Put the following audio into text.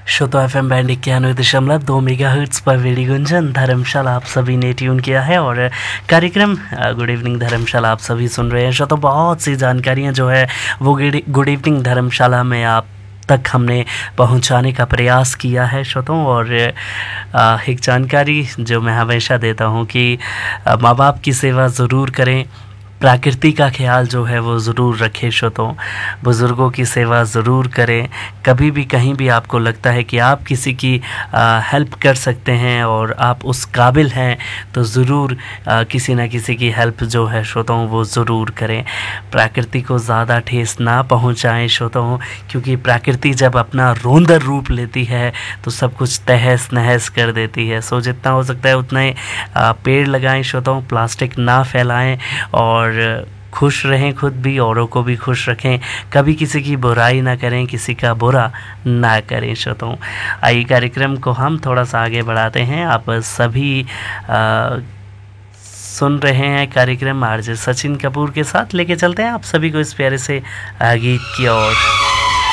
श्रोता FM band 91.2 megahertz पर वेडी गुंजन धर्मशाला आप सभी ने ट्यून किया है और कार्यक्रम गुड इवनिंग धर्मशाला आप सभी सुन रहे हैं। श्रोता बहुत सी जानकारियां जो है वो गुड इवनिंग धर्मशाला में आप तक हमने पहुंचाने का प्रयास किया है श्रोतों। और एक जानकारी जो मैं हमेशा देता हूं कि माँ बाप की सेवा ज़रूर करें, प्रकृति का ख्याल जो है वो ज़रूर रखें श्रोतों, बुज़ुर्गों की सेवा ज़रूर करें। कभी भी कहीं भी आपको लगता है कि आप किसी की हेल्प कर सकते हैं और आप उस काबिल हैं तो ज़रूर किसी न किसी की हेल्प जो है श्रोतों वो ज़रूर करें। प्रकृति को ज़्यादा ठेस ना पहुंचाएं श्रोतों, क्योंकि प्रकृति जब अपना रौद्र रूप लेती है तो सब कुछ तहस नहस कर देती है। सो जितना हो सकता है उतना ही पेड़ लगाएं श्रोतों, प्लास्टिक ना फैलाएं और खुश रहें, खुद भी औरों को भी खुश रखें। कभी किसी की बुराई ना करें, किसी का बुरा ना करें श्रोतों। आइए कार्यक्रम को हम थोड़ा सा आगे बढ़ाते हैं। आप सभी सुन रहे हैं कार्यक्रम आरजे सचिन कपूर के साथ, लेके चलते हैं आप सभी को इस प्यारे से गीत की ओर।